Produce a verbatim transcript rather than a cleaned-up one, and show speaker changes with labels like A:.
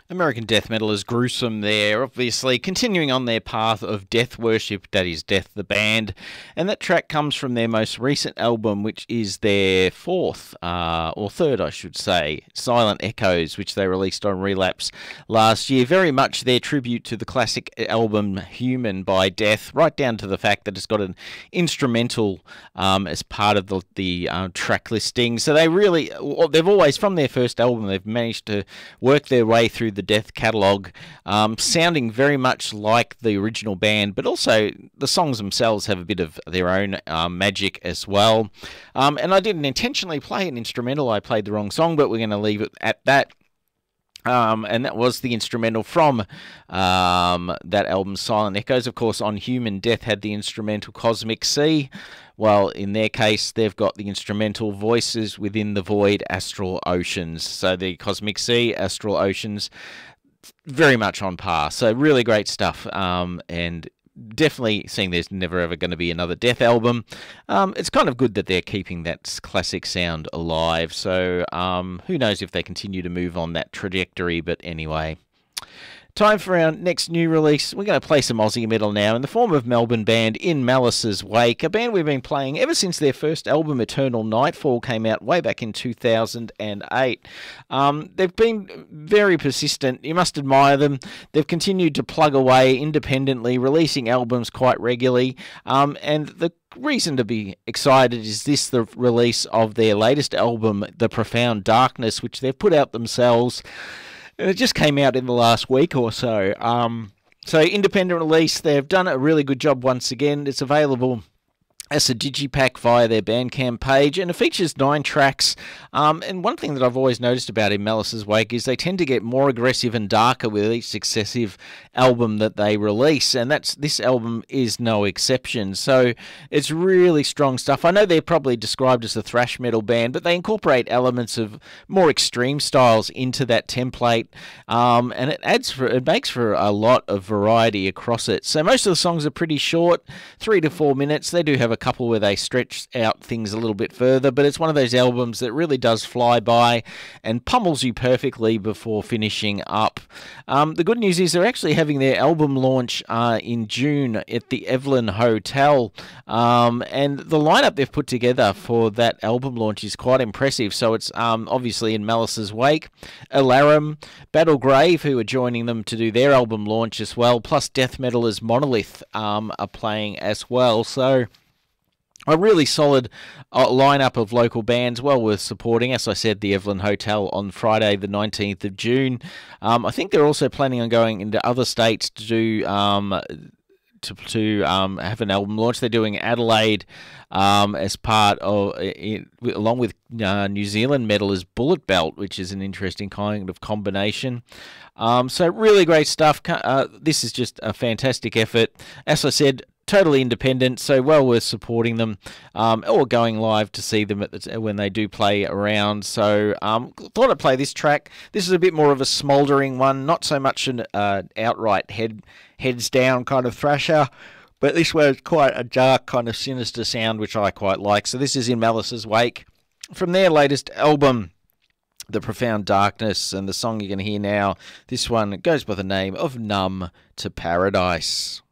A: American death metal is gruesome there, obviously continuing on their path of death worship, that is Death the Band, and that track comes from their most recent album, which is their fourth, uh, or third I should say, Silent Echoes, which they released on Relapse last year. Very much their tribute to the classic album Human by Death, right down to the fact that it's got an instrumental um, as part of the, the uh, track listing. So they really, they've always, from their first album, they've managed to work their way through the Death catalogue, um, sounding very much like the original band, but also the songs themselves have a bit of their own um, magic as well. Um, and I didn't intentionally play an instrumental, I played the wrong song, but we're going to leave it at that. Um, and that was the instrumental from um, that album, Silent Echoes. Of course, on Human, Death had the instrumental Cosmic Sea. Well, in their case, they've got the instrumental Voices Within the Void, Astral Oceans. So the Cosmic Sea, Astral Oceans, very much on par. So really great stuff. Um, and definitely seeing there's never ever going to be another Death album. Um, it's kind of good that they're keeping that classic sound alive. So um, who knows if they continue to move on that trajectory. But anyway, time for our next new release. We're going to play some Aussie metal now in the form of Melbourne band In Malice's Wake, a band we've been playing ever since their first album, Eternal Nightfall, came out way back in two thousand eight. Um, they've been very persistent. You must admire them. They've continued to plug away independently, releasing albums quite regularly. Um, and the reason to be excited is this, the release of their latest album, The Profound Darkness, which they've put out themselves. And it just came out in the last week or so. Um, so independent release, they've done a really good job once again. It's available as a digipack via their Bandcamp page, and it features nine tracks. Um, and one thing that I've always noticed about In Malice's Wake is they tend to get more aggressive and darker with each successive album that they release, and that's this album is no exception. So it's really strong stuff. I know they're probably described as a thrash metal band, but they incorporate elements of more extreme styles into that template, um, and it adds for it makes for a lot of variety across it. So most of the songs are pretty short, three to four minutes. They do have a couple where they stretch out things a little bit further, but it's one of those albums that really does fly by and pummels you perfectly before finishing up. Um, the good news is they're actually having their album launch uh, in June at the Evelyn Hotel, um, and the lineup they've put together for that album launch is quite impressive. So it's um, obviously In Malice's Wake, Alarum, Battle Grave, who are joining them to do their album launch as well, plus death metalers Monolith um, are playing as well. So a really solid uh, lineup of local bands, well worth supporting. As I said, the Evelyn Hotel on Friday, the nineteenth of June. Um, I think they're also planning on going into other states to do um, to to um, have an album launch. They're doing Adelaide um, as part of, it, along with uh, New Zealand metal, as Bullet Belt, which is an interesting kind of combination. Um, so really great stuff. Uh, this is just a fantastic effort. As I said, totally independent, so well worth supporting them, um, or going live to see them at the, when they do play around. So um, thought I'd play this track. This is a bit more of a smouldering one, not so much an uh, outright head heads down kind of thrasher, but this was quite a dark kind of sinister sound, which I quite like. So this is In Malice's Wake from their latest album, The Profound Darkness, and the song you're going to hear now, this one goes by the name of Numb to Paradise.